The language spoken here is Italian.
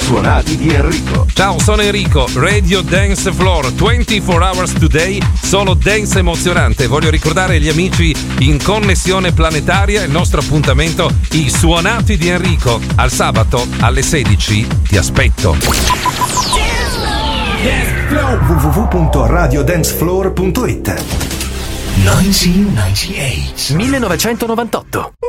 suonati di Enrico. Ciao, sono Enrico, Radio Dance Floor, 24 hours today, solo dance emozionante. Voglio ricordare agli amici in connessione planetaria il nostro appuntamento, i suonati di Enrico. Al sabato alle 16 ti aspetto. www.radiodancefloor.it 1998 1998